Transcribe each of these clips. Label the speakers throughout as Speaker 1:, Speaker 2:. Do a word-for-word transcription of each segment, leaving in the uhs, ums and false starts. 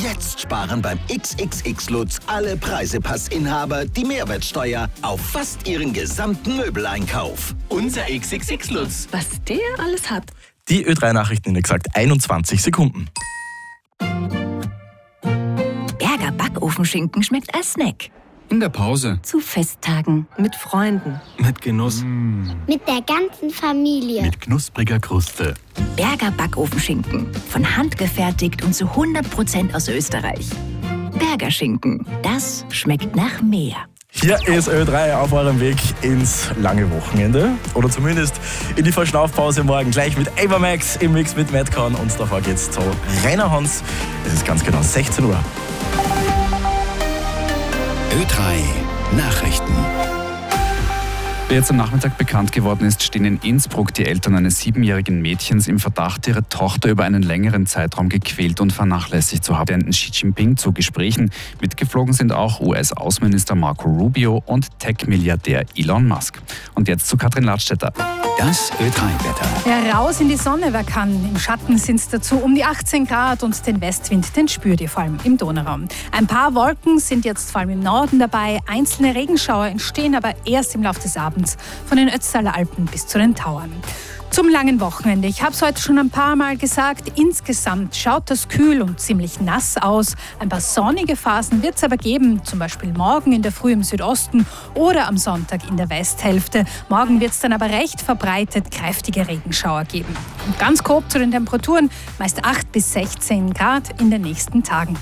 Speaker 1: Jetzt sparen beim X X X Lutz alle Preisepassinhaber die Mehrwertsteuer auf fast ihren gesamten Möbeleinkauf.
Speaker 2: Unser X X X Lutz.
Speaker 3: Was der alles hat.
Speaker 4: Die Ö drei Nachrichten in exakt einundzwanzig Sekunden.
Speaker 3: Berger Backofenschinken schmeckt als Snack.
Speaker 5: In der Pause.
Speaker 3: Zu Festtagen. Mit Freunden.
Speaker 5: Mit Genuss.
Speaker 6: Mmh. Mit der ganzen Familie.
Speaker 5: Mit knuspriger Kruste.
Speaker 3: Berger Backofenschinken. Von Hand gefertigt und zu hundert Prozent aus Österreich. Berger Schinken. Das schmeckt nach mehr.
Speaker 4: Hier ist Ö drei auf eurem Weg ins lange Wochenende. Oder zumindest in die Verschnaufpause morgen. Gleich mit Ava Max im Mix mit Madcon. Und davor geht's zu Rainer Hans. Es ist ganz genau sechzehn Uhr.
Speaker 7: Ö drei Nachrichten.
Speaker 5: Wie jetzt am Nachmittag bekannt geworden ist, stehen in Innsbruck die Eltern eines siebenjährigen Mädchens im Verdacht, ihre Tochter über einen längeren Zeitraum gequält und vernachlässigt zu haben. Xi Jinping zu Gesprächen. Mitgeflogen sind auch U S-Außenminister Marco Rubio und Tech-Milliardär Elon Musk. Und jetzt zu Katrin Ladstätter.
Speaker 7: Das Ö drei Wetter.
Speaker 8: Ja, raus in die Sonne, wer kann. Im Schatten sind es dazu um die achtzehn Grad und den Westwind, den spürt ihr vor allem im Donauraum. Ein paar Wolken sind jetzt vor allem im Norden dabei. Einzelne Regenschauer entstehen aber erst im Laufe des Abends von den Ötztaler Alpen bis zu den Tauern. Zum langen Wochenende. Ich habe es heute schon ein paar Mal gesagt. Insgesamt schaut das kühl und ziemlich nass aus. Ein paar sonnige Phasen wird es aber geben. Zum Beispiel morgen in der Früh im Südosten oder am Sonntag in der Westhälfte. Morgen wird es dann aber recht verbreitet kräftige Regenschauer geben. Und ganz grob zu den Temperaturen. Meist acht bis sechzehn Grad in den nächsten Tagen.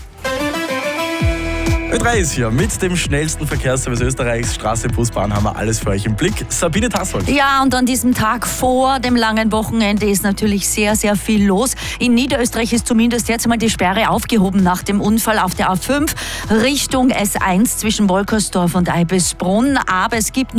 Speaker 4: Ö drei ist hier mit dem schnellsten Verkehrsservice Österreichs. Straße, Bus, Bahn haben wir alles für euch im Blick. Sabine Tassold.
Speaker 9: Ja, und an diesem Tag vor dem langen Wochenende ist natürlich sehr, sehr viel los. In Niederösterreich ist zumindest jetzt einmal die Sperre aufgehoben nach dem Unfall auf der A fünf Richtung S eins zwischen Wolkersdorf und Eibisbrunn. Aber es gibt